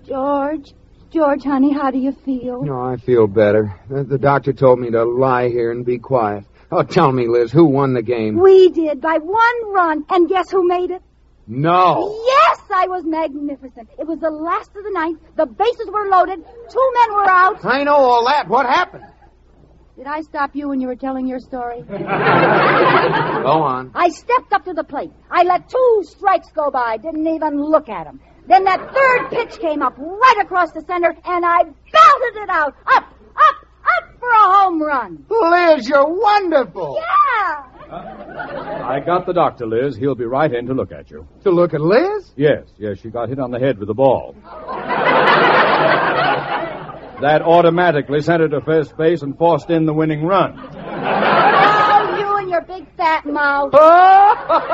George, honey, how do you feel? No, I feel better. The doctor told me to lie here and be quiet. Oh, tell me, Liz, who won the game? We did, by 1 run. And guess who made it? No. Yes, I was magnificent. It was the last of the ninth. The bases were loaded. 2 men were out. I know all that. What happened? Did I stop you when you were telling your story? Go on. I stepped up to the plate. I let 2 strikes go by. Didn't even look at them. Then that 3rd pitch came up right across the center, and I belted it out. Up for a home run. Liz, you're wonderful. Yeah. I got the doctor, Liz. He'll be right in to look at you. To look at Liz? Yes, she got hit on the head with a ball. That automatically sent her to first base and forced in the winning run. Oh, you and your big fat mouth.